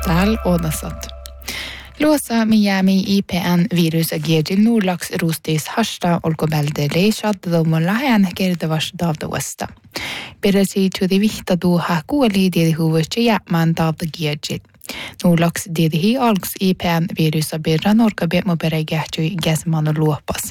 Tal odasat. Luosa Miami IPN-virus giedil nuurlaks ruustis hasta olkobälde leisat domon lähen kertavas davdavasta. Peresi tudi vihtatuuha kuoli diedihuvusti jäämään davda giedil. Nuurlaks diedihi alks IPN-virusa birran orkabietmopere gähtyi gäsmanu luopas.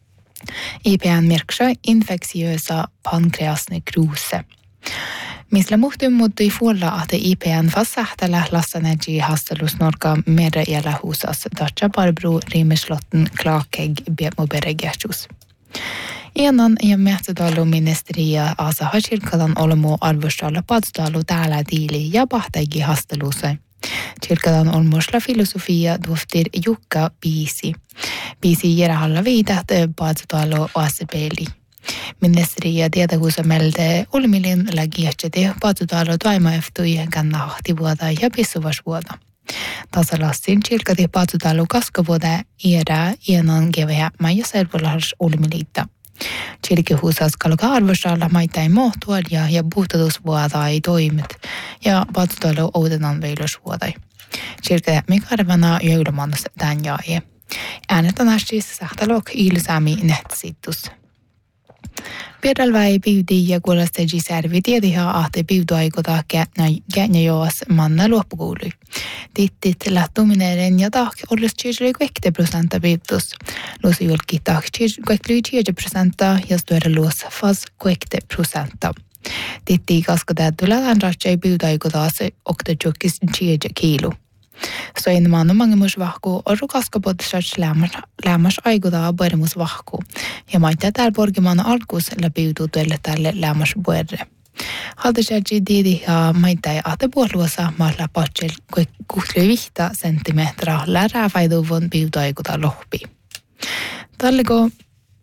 IPN merksa infektiösa pankreasnekruse. Misla muhtun muuttui fuolla, että IPN fassahtella lassaneji hastelus norka merre jällä huusas dacha barbru rimislotten klaakeg bietmoberegertus. Enan ja mähtadalu ministeria asa hashirkadan olmo arvostalla padstalu täällä diili ja pahtegi hastelusa. Kirkadan olmosla filosofia doftir Jukka Piisi. Piisi järjellä viidat padstalu asepeli. Ministeriä tietokuusamelde olmilin lägiätseti patsutalo toimaeftui kannahti vuoda ja pissuvarsvuoda. Tasalassin kirkati patsutalo kaskavuoda iärä ienan geveä ja servolars olmiliitta. Kirkehuusas kalka arvostalla maitai mohtuodia ja puhtatusvuoda ei toimit ja patsutalo oudenan veilosvuodai. Kirkati mikarvana joulumannas tämän jae. Äänet on astis sähtalok ilsami netsittus. Peralväi piudi ja kuulostegi servi tiediha ahte piuduaikoda käänä joas manna loppukuului. Tittit lähtumineren ja tahk olles 20% piutus. Luosi julki tahk 20% ja stuere luos fas 20%. Titti kaskadäytylätään ratsai piuduaikoda se oktajukis 10 kiilo. Soin maanu mangemus vahku oru kaskapodisats lämmas aikudaa pueremus vahku ja maittaa täällä porgimaana alkuus läpiutuu tuelle tälle lämmas puerre. Haltisätsi diidi ja maittaa ahte puoluosa maalla patsel kuhtui 5 senttimetriä lärävaiduvon piutuaikuta lohpi. Talleko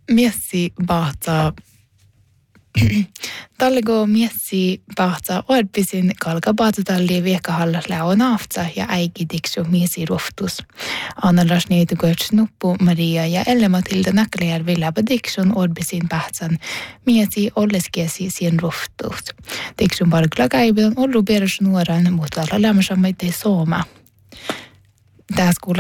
miessi pahtsa orpisin kalka paatutalli viekahallas läon aftsa ja äiki tiksu miesi ruhtus. Annalas neitukoits nuppu Maria ja Elle-Matilda Näkkäjärvi läpä tiksun orpisin pahtsan miesi olleskiesi siihen ruhtus. Tiksun parkla käivän ollu peräs nuoran, mutta alla lämmäsamaittei sooma. Tässä kuulla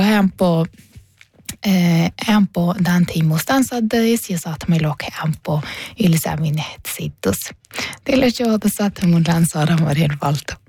ämpö dan timustansaddeis ja saatamme loke ämpö ilsäminet sittus. Teille johda saatamme lansaada Marian valta.